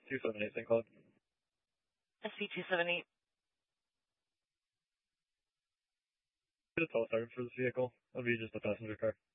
278 St. Cloud. SC278. Get a tow sergeant for this vehicle. It'll be just a passenger car.